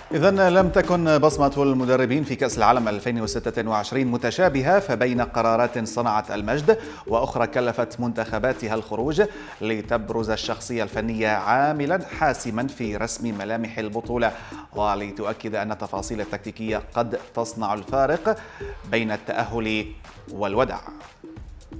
إذن لم تكن بصمة المدربين في كأس العالم 2026 متشابهة، فبين قرارات صنعت المجد وأخرى كلفت منتخباتها الخروج لتبرز الشخصية الفنية عاملا حاسما في رسم ملامح البطولة، ولتؤكد أن التفاصيل التكتيكية قد تصنع الفارق بين التأهل والوداع.